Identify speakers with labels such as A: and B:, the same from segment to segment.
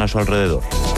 A: a su alrededor.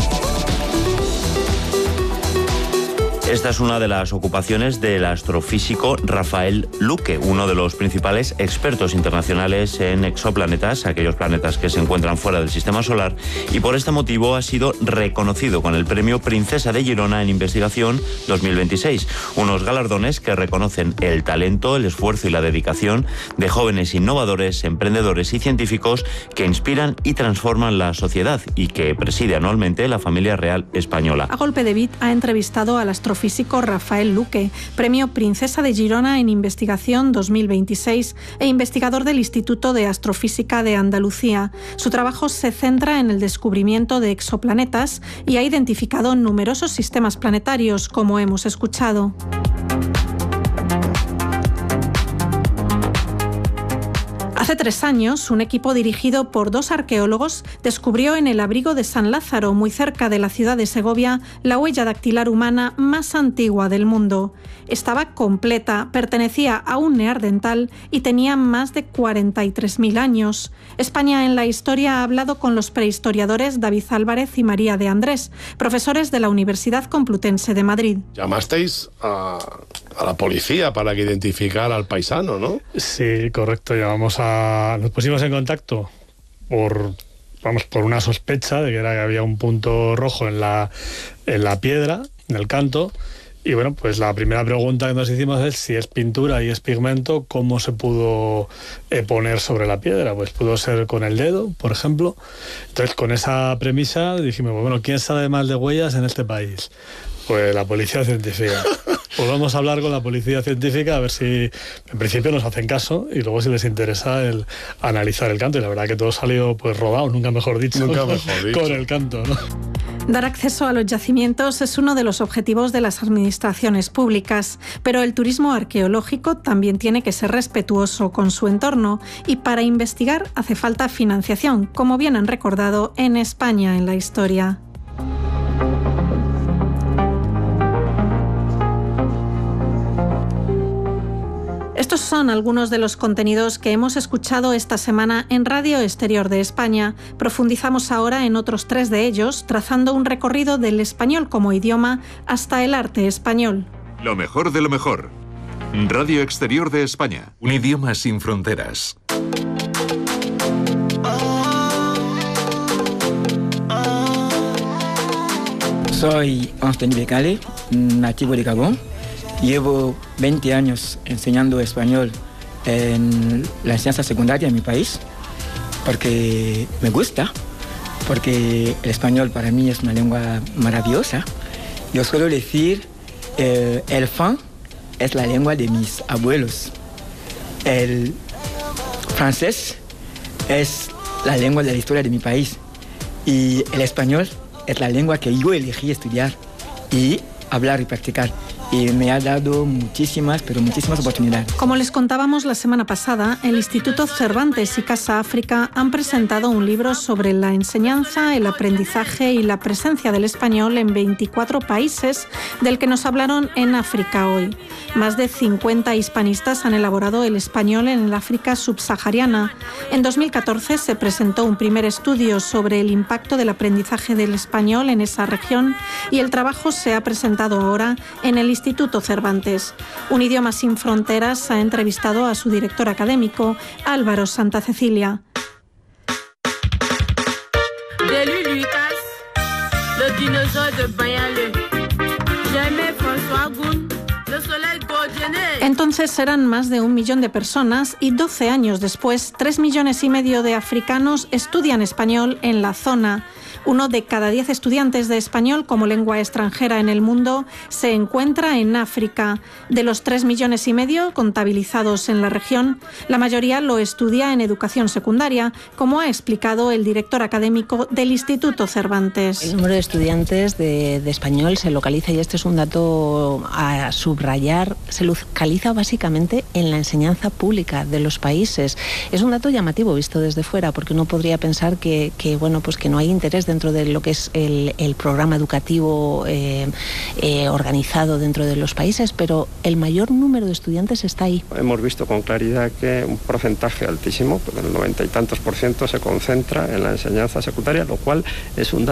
A: Esta es una de las ocupaciones del astrofísico Rafael Luque, uno de los principales expertos internacionales en exoplanetas, aquellos planetas que se encuentran fuera del sistema solar, y por este motivo ha sido reconocido con el premio Princesa de Girona en Investigación 2026, unos galardones que reconocen el talento, el esfuerzo y la dedicación de jóvenes innovadores, emprendedores y científicos que inspiran y transforman la sociedad y que preside anualmente la familia real española.
B: A Golpe de Beat ha entrevistado al astrofísico Rafael Luque, premio Princesa de Girona en Investigación 2026 e investigador del Instituto de Astrofísica de Andalucía. Su trabajo se centra en el descubrimiento de exoplanetas y ha identificado numerosos sistemas planetarios, como hemos escuchado. Hace 3 años, un equipo dirigido por 2 arqueólogos descubrió en el abrigo de San Lázaro, muy cerca de la ciudad de Segovia, la huella dactilar humana más antigua del mundo. Estaba completa, pertenecía a un neandertal y tenía más de 43.000 años. España en la historia ha hablado con los prehistoriadores David Álvarez y María de Andrés, profesores de la Universidad Complutense de Madrid.
C: Llamasteis a la policía para que identificara al paisano, ¿no?
D: Sí, correcto. Nos pusimos en contacto por una sospecha de que había un punto rojo en la piedra, en el canto. Y bueno, pues la primera pregunta que nos hicimos es si es pintura y es pigmento, ¿cómo se pudo poner sobre la piedra? Pues pudo ser con el dedo, por ejemplo. Entonces, con esa premisa dijimos, bueno, ¿quién sabe más de huellas en este país? Pues la policía científica. Pues vamos a hablar con la policía científica a ver si en principio nos hacen caso y luego si les interesa el analizar el canto. Y la verdad que todo salió pues rodado, nunca mejor dicho. Con el canto, ¿no?
B: Dar acceso a los yacimientos es uno de los objetivos de las administraciones públicas, pero el turismo arqueológico también tiene que ser respetuoso con su entorno y para investigar hace falta financiación, como bien han recordado en España en la historia. Estos son algunos de los contenidos que hemos escuchado esta semana en Radio Exterior de España. Profundizamos ahora en otros 3 de ellos, trazando un recorrido del español como idioma hasta el arte español.
E: Lo mejor de lo mejor. Radio Exterior de España. Un idioma sin fronteras.
F: Soy Anthony Becale, nativo de Gabón. Llevo 20 años enseñando español en la enseñanza secundaria en mi país porque me gusta, porque el español para mí es una lengua maravillosa. Yo suelo decir, el fan es la lengua de mis abuelos. El francés es la lengua de la historia de mi país. Y el español es la lengua que yo elegí estudiar y hablar y practicar. Y me ha dado muchísimas oportunidades.
B: Como les contábamos la semana pasada, el Instituto Cervantes y Casa África han presentado un libro sobre la enseñanza, el aprendizaje y la presencia del español en 24 países, del que nos hablaron en África hoy. Más de 50 hispanistas han elaborado el español en el África subsahariana. En 2014 se presentó un primer estudio sobre el impacto del aprendizaje del español en esa región y el trabajo se ha presentado ahora en el Instituto Cervantes. Un idioma sin fronteras ha entrevistado a su director académico, Álvaro Santa Cecilia. Entonces eran más de 1 millón de personas y 12 años después, 3,5 millones de africanos estudian español en la zona. 1 de cada 10 estudiantes de español como lengua extranjera en el mundo se encuentra en África. De los 3,5 millones contabilizados en la región, la mayoría lo estudia en educación secundaria, como ha explicado el director académico del Instituto Cervantes.
G: El número de estudiantes de español se localiza, y este es un dato a subrayar, se localiza básicamente en la enseñanza pública de los países. Es un dato llamativo visto desde fuera, porque uno podría pensar que no hay interés dentro de lo que es el programa educativo organizado dentro de los países, pero el mayor número de estudiantes está ahí.
H: Hemos visto con claridad que un porcentaje altísimo, el 90 y tantos %, se concentra en la enseñanza secundaria, lo cual es un dato